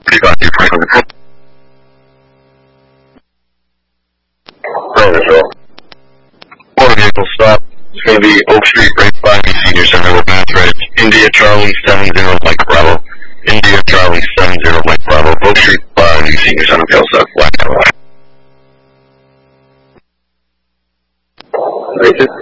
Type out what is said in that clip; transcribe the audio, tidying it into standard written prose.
35 to Franklin. One vehicle stop. It's going to be Oak Street, right by the Senior Center with Mass Red. India Charlie 70 Mike Bravo. India Charlie 70 Mike Bravo. Oak Street by the Senior Center, Kelsa, Black Cadillac.